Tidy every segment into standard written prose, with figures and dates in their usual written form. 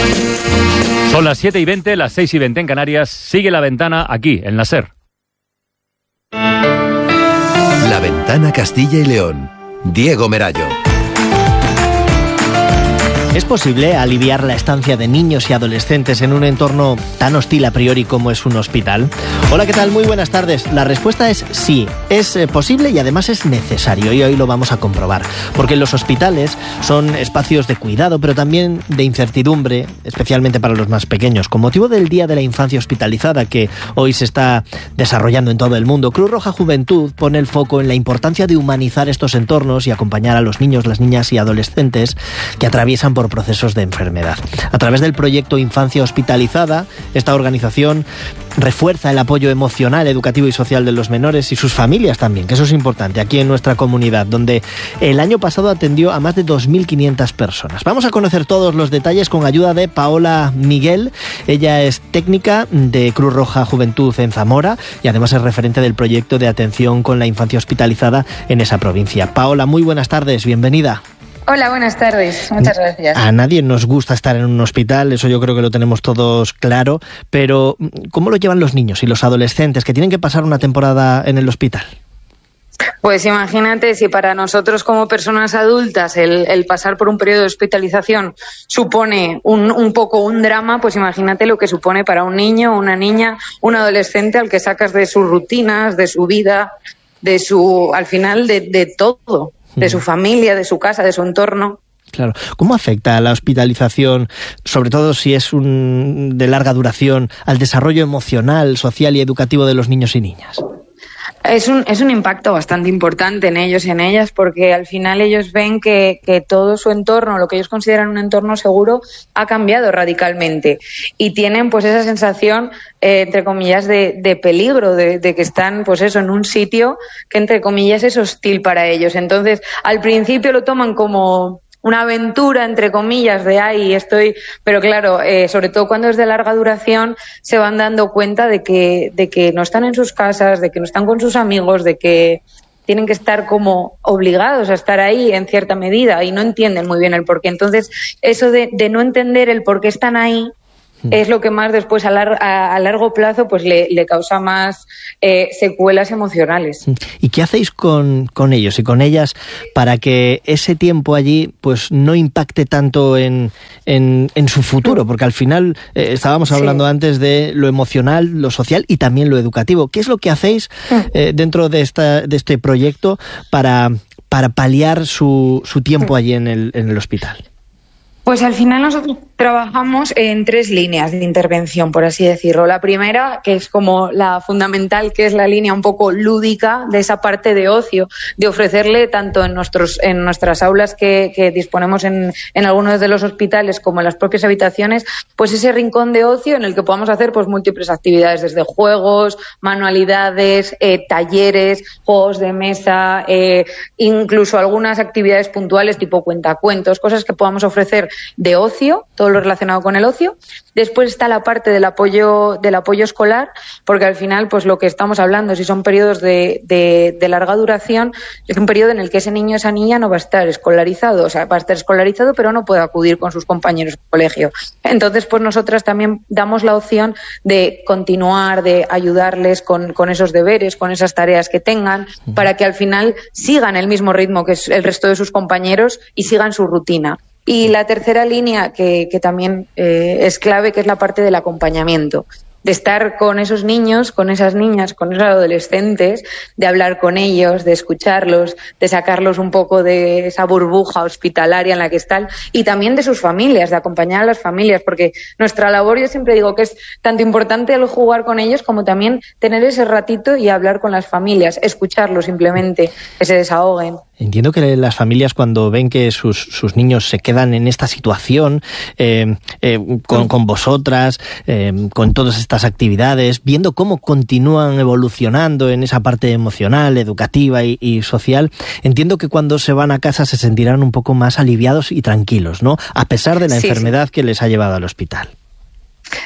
Son las 7:20, las 6:20 en Canarias. Sigue La Ventana aquí, en la SER. La Ventana Castilla y León. Diego Merayo. ¿Es posible aliviar la estancia de niños y adolescentes en un entorno tan hostil a priori como es un hospital? Hola, ¿qué tal? Muy buenas tardes. La respuesta es sí, es posible y además es necesario, y hoy lo vamos a comprobar. Porque los hospitales son espacios de cuidado, pero también de incertidumbre, especialmente para los más pequeños. Con motivo del Día de la Infancia Hospitalizada, que hoy se está desarrollando en todo el mundo, Cruz Roja Juventud pone el foco en la importancia de humanizar estos entornos y acompañar a los niños, las niñas y adolescentes que atraviesan por procesos de enfermedad. A través del proyecto Infancia Hospitalizada, esta organización refuerza el apoyo emocional, educativo y social de los menores y sus familias también, que eso es importante, aquí en nuestra comunidad, donde el año pasado atendió a más de 2.500 personas. Vamos a conocer todos los detalles con ayuda de Paola Miguel. Ella es técnica de Cruz Roja Juventud en Zamora y además es referente del proyecto de atención con la infancia hospitalizada en esa provincia. Paola, muy buenas tardes, bienvenida. Hola, buenas tardes. Muchas gracias. A nadie nos gusta estar en un hospital, eso yo creo que lo tenemos todos claro, pero ¿cómo lo llevan los niños y los adolescentes que tienen que pasar una temporada en el hospital? Pues imagínate, si para nosotros como personas adultas el pasar por un periodo de hospitalización supone un poco un drama, pues imagínate lo que supone para un niño, una niña, un adolescente al que sacas de sus rutinas, de su vida, al final de todo. De su familia, de su casa, de su entorno. Claro. ¿Cómo afecta a la hospitalización, sobre todo si es de larga duración, al desarrollo emocional, social y educativo de los niños y niñas? Es un impacto bastante importante en ellos y en ellas, porque al final ellos ven que todo su entorno, lo que ellos consideran un entorno seguro, ha cambiado radicalmente y tienen pues esa sensación, entre comillas, de peligro, de que están pues eso, en un sitio que entre comillas es hostil para ellos. Entonces, al principio lo toman como una aventura, entre comillas, de ahí estoy, pero claro, sobre todo cuando es de larga duración, se van dando cuenta de que no están en sus casas, de que no están con sus amigos, de que tienen que estar como obligados a estar ahí en cierta medida y no entienden muy bien el porqué. Entonces, eso de no entender el por qué están ahí es lo que más después a largo plazo pues le causa más secuelas emocionales. ¿Y qué hacéis con ellos y con ellas para que ese tiempo allí pues no impacte tanto en su futuro? Porque al final estábamos hablando antes de lo emocional, lo social y también lo educativo. ¿Qué es lo que hacéis dentro de este proyecto para paliar su tiempo allí en el hospital? Pues al final nosotros trabajamos en 3 líneas de intervención, por así decirlo. La primera, que es como la fundamental, que es la línea un poco lúdica de esa parte de ocio, de ofrecerle tanto en nuestras aulas que disponemos en algunos de los hospitales como en las propias habitaciones, pues ese rincón de ocio en el que podamos hacer pues múltiples actividades, desde juegos, manualidades, talleres, juegos de mesa, incluso algunas actividades puntuales tipo cuentacuentos, cosas que podamos ofrecer de ocio, todo lo relacionado con el ocio. Después está la parte del apoyo escolar, porque al final pues lo que estamos hablando, si son periodos de larga duración, es un periodo en el que ese niño o esa niña no va a estar escolarizado, o sea, va a estar escolarizado pero no puede acudir con sus compañeros al colegio. Entonces pues nosotras también damos la opción de continuar, de ayudarles con esos deberes, con esas tareas que tengan, para que al final sigan el mismo ritmo que el resto de sus compañeros y sigan su rutina. Y la tercera línea, que también es clave, que es la parte del acompañamiento. De estar con esos niños, con esas niñas, con esos adolescentes, de hablar con ellos, de escucharlos, de sacarlos un poco de esa burbuja hospitalaria en la que están, y también de sus familias, de acompañar a las familias, porque nuestra labor, yo siempre digo que es tanto importante el jugar con ellos como también tener ese ratito y hablar con las familias, escucharlos simplemente, que se desahoguen. Entiendo que las familias, cuando ven que sus niños se quedan en esta situación, con vosotras, con todas estas actividades, viendo cómo continúan evolucionando en esa parte emocional, educativa y social, entiendo que cuando se van a casa se sentirán un poco más aliviados y tranquilos, ¿no? A pesar de la enfermedad que les ha llevado al hospital.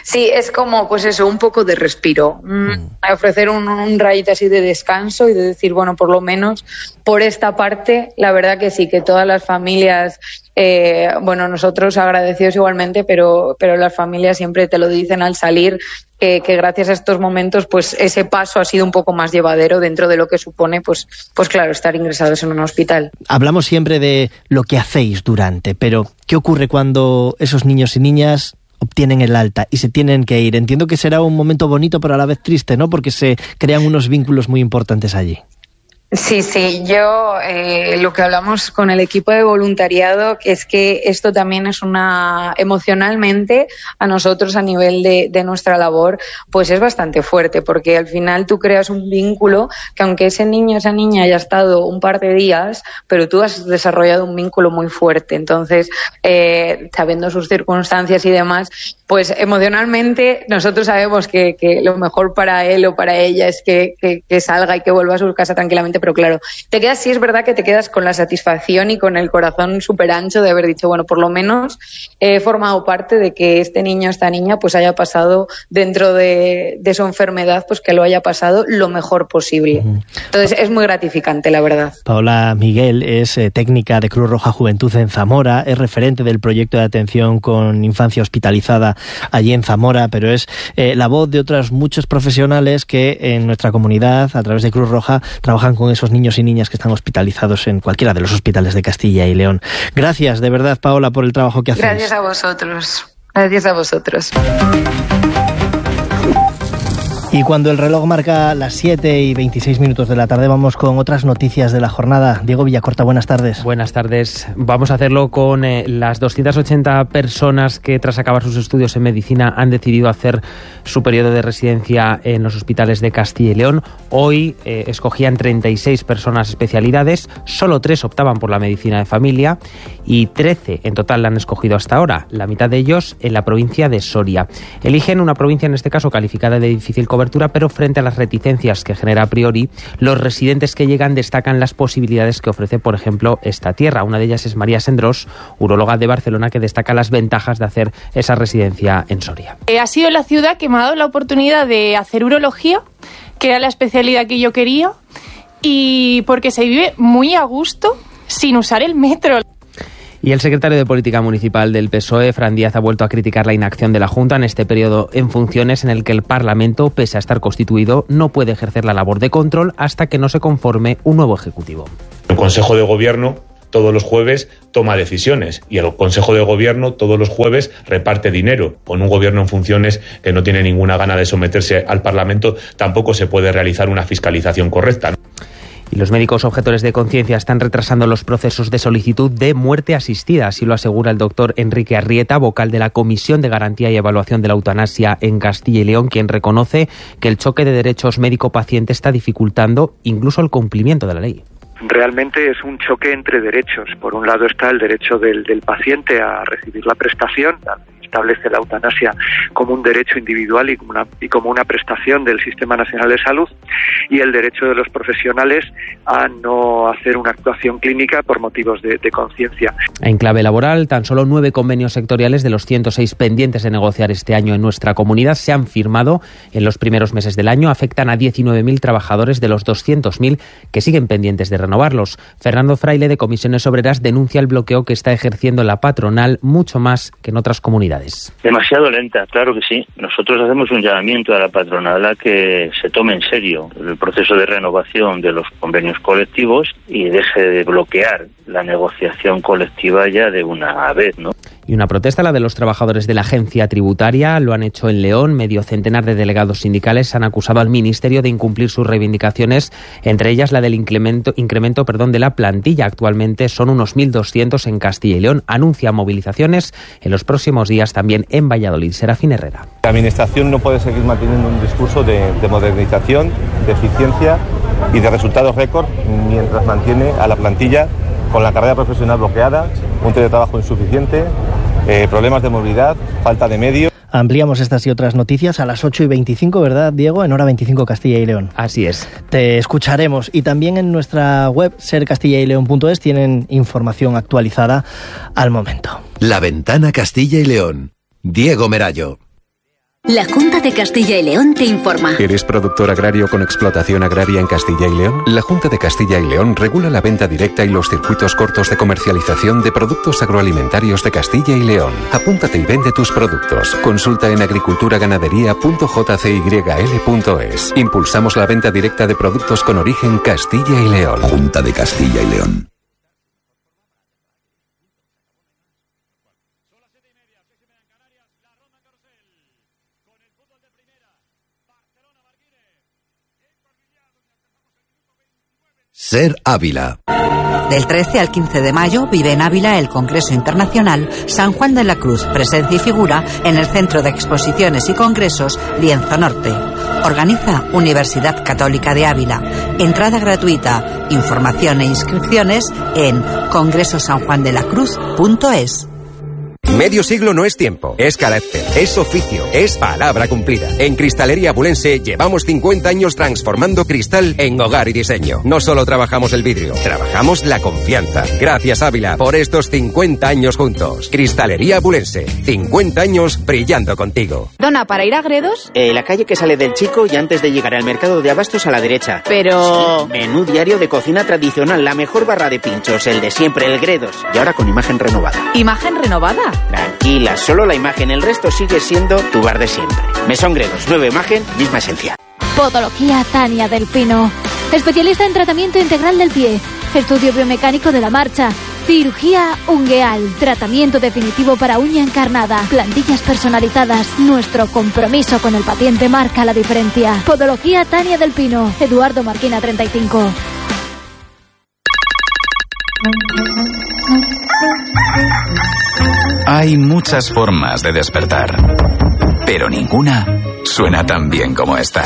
Sí, es como, pues eso, un poco de respiro, ofrecer un rayito así de descanso y de decir, bueno, por lo menos por esta parte, la verdad que sí, que todas las familias, bueno, nosotros agradecidos igualmente, pero las familias siempre te lo dicen al salir, que gracias a estos momentos, pues ese paso ha sido un poco más llevadero dentro de lo que supone, pues claro, estar ingresados en un hospital. Hablamos siempre de lo que hacéis durante, pero ¿qué ocurre cuando esos niños y niñas obtienen el alta y se tienen que ir? Entiendo que será un momento bonito, pero a la vez triste, ¿no? Porque se crean unos vínculos muy importantes allí. Sí, yo lo que hablamos con el equipo de voluntariado, que es que esto también es emocionalmente a nosotros a nivel de nuestra labor, pues es bastante fuerte, porque al final tú creas un vínculo que aunque ese niño o esa niña haya estado un par de días, pero tú has desarrollado un vínculo muy fuerte. Entonces, sabiendo sus circunstancias y demás, pues emocionalmente nosotros sabemos que lo mejor para él o para ella es que salga y que vuelva a su casa tranquilamente, pero claro, te quedas, sí es verdad que te quedas con la satisfacción y con el corazón súper ancho de haber dicho, bueno, por lo menos he formado parte de que este niño o esta niña pues haya pasado dentro de su enfermedad, pues que lo haya pasado lo mejor posible. Entonces es muy gratificante, la verdad. Paola Miguel es técnica de Cruz Roja Juventud en Zamora, es referente del proyecto de atención con infancia hospitalizada allí en Zamora, pero es la voz de otros muchos profesionales que en nuestra comunidad, a través de Cruz Roja, trabajan con esos niños y niñas que están hospitalizados en cualquiera de los hospitales de Castilla y León. Gracias, de verdad, Paola, por el trabajo que hacéis. Gracias a vosotros. Gracias a vosotros. Y cuando el reloj marca las 7:26 de la tarde, vamos con otras noticias de la jornada. Diego Villacorta, buenas tardes. Buenas tardes. Vamos a hacerlo con las 280 personas que tras acabar sus estudios en medicina han decidido hacer su periodo de residencia en los hospitales de Castilla y León. Hoy escogían 36 personas especialidades, solo 3 optaban por la medicina de familia y 13 en total la han escogido hasta ahora, la mitad de ellos en la provincia de Soria. Eligen una provincia en este caso calificada de difícil cobertura, pero frente a las reticencias que genera a priori, los residentes que llegan destacan las posibilidades que ofrece, por ejemplo, esta tierra. Una de ellas es María Sendrós, uróloga de Barcelona, que destaca las ventajas de hacer esa residencia en Soria. Ha sido la ciudad que me ha dado la oportunidad de hacer urología, que era la especialidad que yo quería, y porque se vive muy a gusto sin usar el metro. Y el secretario de Política Municipal del PSOE, Fran Díaz, ha vuelto a criticar la inacción de la Junta en este periodo en funciones en el que el Parlamento, pese a estar constituido, no puede ejercer la labor de control hasta que no se conforme un nuevo Ejecutivo. El Consejo de Gobierno todos los jueves toma decisiones y el Consejo de Gobierno todos los jueves reparte dinero. Con un gobierno en funciones que no tiene ninguna gana de someterse al Parlamento, tampoco se puede realizar una fiscalización correcta, ¿no? Y los médicos objetores de conciencia están retrasando los procesos de solicitud de muerte asistida, así lo asegura el doctor Enrique Arrieta, vocal de la Comisión de Garantía y Evaluación de la Eutanasia en Castilla y León, quien reconoce que el choque de derechos médico-paciente está dificultando incluso el cumplimiento de la ley. Realmente es un choque entre derechos. Por un lado está el derecho del paciente a recibir la prestación, establece la eutanasia como un derecho individual y como una prestación del Sistema Nacional de Salud, y el derecho de los profesionales a no hacer una actuación clínica por motivos de conciencia. En clave laboral, tan solo 9 convenios sectoriales de los 106 pendientes de negociar este año en nuestra comunidad se han firmado en los primeros meses del año. Afectan a 19.000 trabajadores de los 200.000 que siguen pendientes de renovarlos. Fernando Fraile, de Comisiones Obreras, denuncia el bloqueo que está ejerciendo la patronal mucho más que en otras comunidades. Demasiado lenta, claro que sí. Nosotros hacemos un llamamiento a la patronal a que se tome en serio el proceso de renovación de los convenios colectivos y deje de bloquear la negociación colectiva ya de una vez, ¿no? Y una protesta, la de los trabajadores de la agencia tributaria, lo han hecho en León. Medio centenar de delegados sindicales han acusado al Ministerio de incumplir sus reivindicaciones, entre ellas la del incremento de la plantilla. Actualmente son unos 1.200 en Castilla y León. Anuncia movilizaciones en los próximos días también en Valladolid. Serafín Herrera. La Administración no puede seguir manteniendo un discurso de modernización, de eficiencia y de resultados récord mientras mantiene a la plantilla con la carrera profesional bloqueada, un teletrabajo insuficiente, problemas de movilidad, falta de medios. Ampliamos estas y otras noticias a las 8:25, ¿verdad, Diego? En hora 25 Castilla y León. Así es. Te escucharemos. Y también en nuestra web, sercastillaYleón.es, tienen información actualizada al momento. La Ventana Castilla y León. Diego Merallo. La Junta de Castilla y León te informa. ¿Eres productor agrario con explotación agraria en Castilla y León? La Junta de Castilla y León regula la venta directa y los circuitos cortos de comercialización de productos agroalimentarios de Castilla y León. Apúntate y vende tus productos. Consulta en agriculturaganadería.jcyl.es. Impulsamos la venta directa de productos con origen Castilla y León. Junta de Castilla y León. Ser Ávila. Del 13 al 15 de mayo vive en Ávila el Congreso Internacional San Juan de la Cruz, presencia y figura en el Centro de Exposiciones y Congresos Lienzo Norte. Organiza Universidad Católica de Ávila. Entrada gratuita. Información e inscripciones en congresosanjuandelacruz.es. Medio siglo no es tiempo, es carácter, es oficio, es palabra cumplida. En Cristalería Abulense llevamos 50 años transformando cristal en hogar y diseño. No solo trabajamos el vidrio, trabajamos la confianza. Gracias, Ávila, por estos 50 años juntos. Cristalería Abulense, 50 años brillando contigo. Dona, ¿para ir a Gredos? La calle que sale del Chico y antes de llegar al mercado de abastos a la derecha. Pero... Sí, menú diario de cocina tradicional, la mejor barra de pinchos, el de siempre, el Gredos. Y ahora con imagen renovada. ¿Imagen renovada? Tranquila, solo la imagen, el resto sigue siendo tu bar de siempre. Mesón Gredos, nueva imagen, misma esencia. Podología Tania del Pino. Especialista en tratamiento integral del pie. Estudio biomecánico de la marcha. Cirugía ungueal. Tratamiento definitivo para uña encarnada. Plantillas personalizadas. Nuestro compromiso con el paciente marca la diferencia. Podología Tania del Pino. Eduardo Marquina 35. Hay muchas formas de despertar, pero ninguna suena tan bien como esta.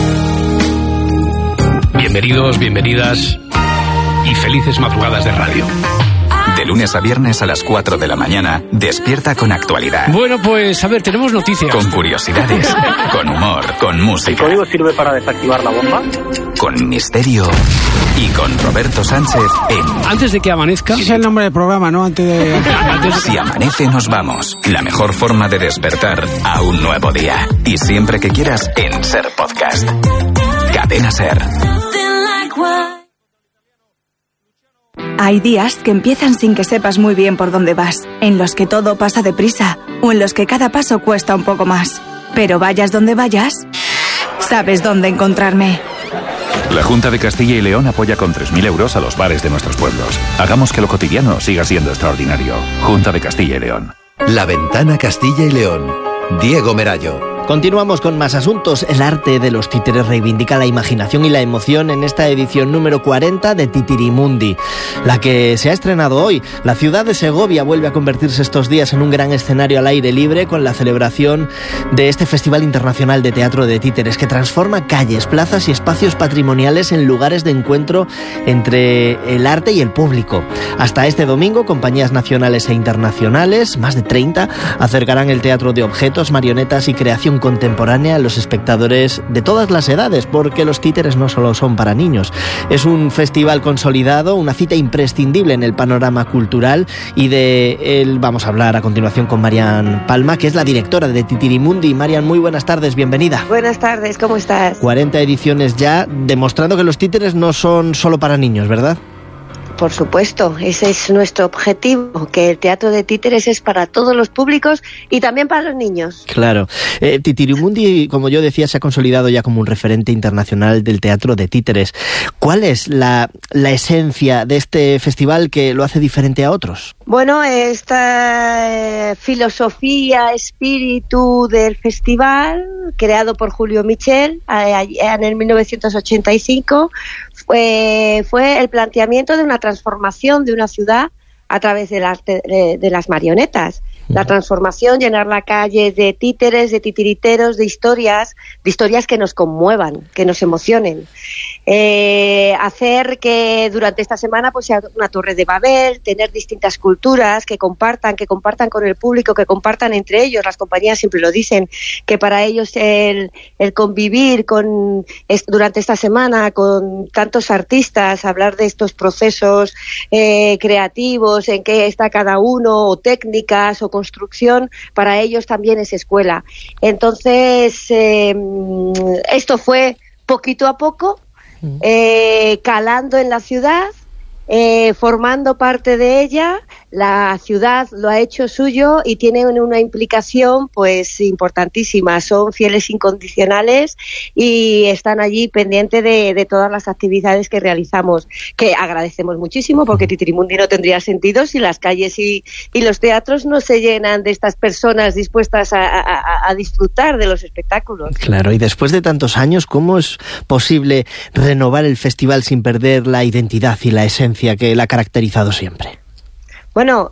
Bienvenidos, bienvenidas y felices madrugadas de radio. De lunes a viernes a las 4 de la mañana, despierta con actualidad. Bueno, pues a ver, tenemos noticias. Con curiosidades, con humor, con música. ¿El código sirve para desactivar la bomba? Con misterio y con Roberto Sánchez en... Antes de que amanezca... Ese es el nombre del programa, ¿no? Antes de... Si amanece nos vamos. La mejor forma de despertar a un nuevo día. Y siempre que quieras en Ser Podcast. Cadena Ser. Hay días que empiezan sin que sepas muy bien por dónde vas, en los que todo pasa deprisa o en los que cada paso cuesta un poco más. Pero vayas donde vayas, sabes dónde encontrarme. La Junta de Castilla y León apoya con 3.000 euros a los bares de nuestros pueblos. Hagamos que lo cotidiano siga siendo extraordinario. Junta de Castilla y León. La Ventana Castilla y León. Diego Merallo. Continuamos con más asuntos. El arte de los títeres reivindica la imaginación y la emoción en esta edición número 40 de Titirimundi, la que se ha estrenado hoy. La ciudad de Segovia vuelve a convertirse estos días en un gran escenario al aire libre con la celebración de este Festival Internacional de Teatro de Títeres que transforma calles, plazas y espacios patrimoniales en lugares de encuentro entre el arte y el público. Hasta este domingo, compañías nacionales e internacionales, más de 30, acercarán el teatro de objetos, marionetas y creación contemporánea a los espectadores de todas las edades, porque los títeres no solo son para niños. Es un festival consolidado, una cita imprescindible en el panorama cultural, y de él vamos a hablar a continuación con Marian Palma, que es la directora de Titirimundi. Marian, muy buenas tardes, bienvenida. Buenas tardes, ¿cómo estás? 40 ediciones ya, demostrando que los títeres no son solo para niños, ¿verdad? Por supuesto, ese es nuestro objetivo, que el teatro de títeres es para todos los públicos y también para los niños. Claro. Titirimundi, como yo decía, se ha consolidado ya como un referente internacional del teatro de títeres. ¿Cuál es la esencia de este festival que lo hace diferente a otros? Bueno, esta filosofía, espíritu del festival, creado por Julio Michel en el 1985, fue el planteamiento de una transformación de una ciudad a través del arte de las marionetas. La transformación, llenar la calle de títeres, de titiriteros, de historias que nos conmuevan, que nos emocionen. hacer que durante esta semana pues sea una torre de Babel, tener distintas culturas que compartan con el público, que compartan entre ellos. Las compañías siempre lo dicen, que para ellos el convivir durante esta semana con tantos artistas, hablar de estos procesos creativos, en qué está cada uno, o técnicas o construcción, para ellos también es escuela. Entonces, esto fue poquito a poco, calando en la ciudad, formando parte de ella. La ciudad lo ha hecho suyo y tiene una implicación pues importantísima. Son fieles incondicionales y están allí pendientes de todas las actividades que realizamos, que agradecemos muchísimo, porque Titirimundi no tendría sentido si las calles y los teatros no se llenan de estas personas dispuestas a disfrutar de los espectáculos. Claro, y después de tantos años, ¿cómo es posible renovar el festival sin perder la identidad y la esencia que la ha caracterizado siempre? Bueno,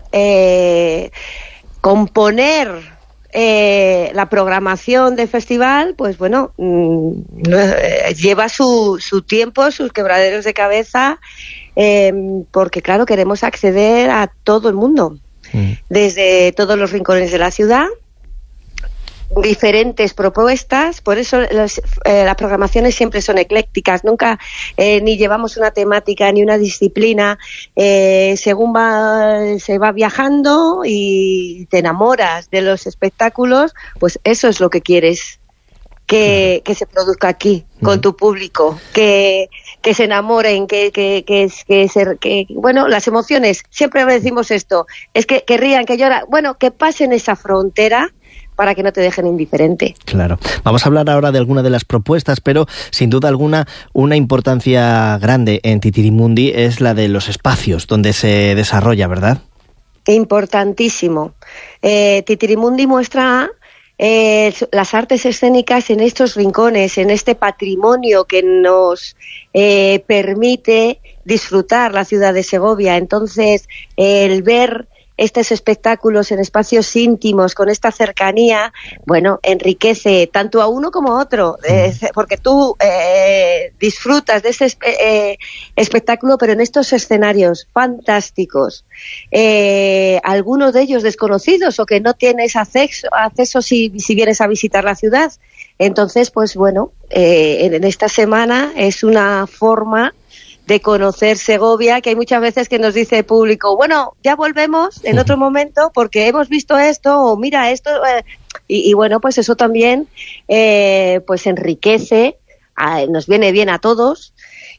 componer la programación del festival, pues bueno, lleva su tiempo, sus quebraderos de cabeza, porque claro, queremos acceder a todo el mundo, desde todos los rincones de la ciudad, diferentes propuestas. Por eso las programaciones siempre son eclécticas, nunca ni llevamos una temática ni una disciplina. Según se va viajando y te enamoras de los espectáculos, pues eso es lo que quieres que se produzca aquí con tu público, que se enamoren, bueno, las emociones, siempre decimos esto, es que rían, que lloran, bueno, que pasen esa frontera para que no te dejen indiferente. Claro. Vamos a hablar ahora de alguna de las propuestas, pero sin duda alguna una importancia grande en Titirimundi es la de los espacios donde se desarrolla, ¿verdad? Importantísimo. Titirimundi muestra las artes escénicas en estos rincones, en este patrimonio que nos permite disfrutar la ciudad de Segovia. Entonces, el ver estos espectáculos en espacios íntimos, con esta cercanía, bueno, enriquece tanto a uno como a otro, porque tú disfrutas de ese espectáculo, pero en estos escenarios fantásticos, algunos de ellos desconocidos o que no tienes acceso si vienes a visitar la ciudad. Entonces, pues bueno, en esta semana es una forma de conocer Segovia, que hay muchas veces que nos dice el público, bueno, ya volvemos en otro momento porque hemos visto esto, o mira esto, y bueno, pues eso también pues enriquece, nos viene bien a todos,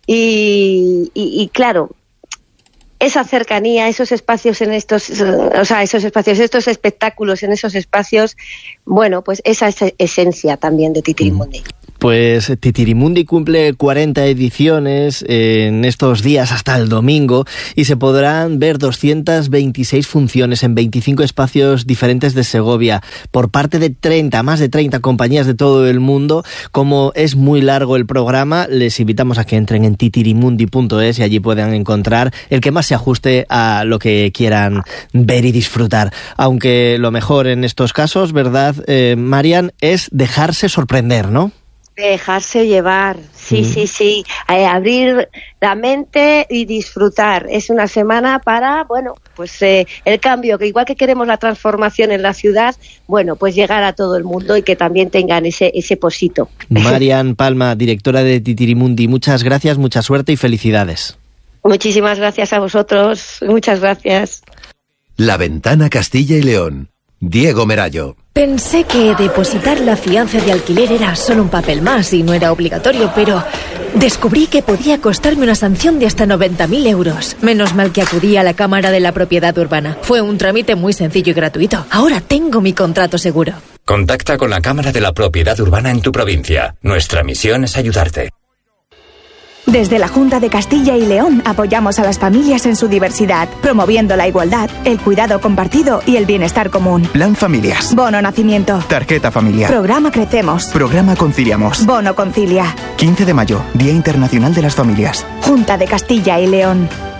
y claro, esa cercanía, esos espacios en estos, estos espectáculos en esos espacios, bueno, pues esa es esencia también de Titirimundi. Pues Titirimundi cumple 40 ediciones en estos días hasta el domingo y se podrán ver 226 funciones en 25 espacios diferentes de Segovia por parte de más de 30 compañías de todo el mundo. Como es muy largo el programa, les invitamos a que entren en titirimundi.es y allí puedan encontrar el que más se ajuste a lo que quieran ver y disfrutar. Aunque lo mejor en estos casos, ¿verdad, Marian?, es dejarse sorprender, ¿no? Dejarse llevar, sí. Abrir la mente y disfrutar. Es una semana para, bueno, pues el cambio, que igual que queremos la transformación en la ciudad, bueno, pues llegar a todo el mundo y que también tengan ese posito. Marian Palma, directora de Titirimundi, muchas gracias, mucha suerte y felicidades. Muchísimas gracias a vosotros, muchas gracias. La Ventana Castilla y León. Diego Merallo. Pensé que depositar la fianza de alquiler era solo un papel más y no era obligatorio, pero descubrí que podía costarme una sanción de hasta 90.000 euros. Menos mal que acudí a la Cámara de la Propiedad Urbana. Fue un trámite muy sencillo y gratuito. Ahora tengo mi contrato seguro. Contacta con la Cámara de la Propiedad Urbana en tu provincia. Nuestra misión es ayudarte. Desde la Junta de Castilla y León apoyamos a las familias en su diversidad, promoviendo la igualdad, el cuidado compartido y el bienestar común. Plan Familias. Bono Nacimiento. Tarjeta Familiar. Programa Crecemos. Programa Conciliamos. Bono Concilia. 15 de mayo, Día Internacional de las Familias. Junta de Castilla y León.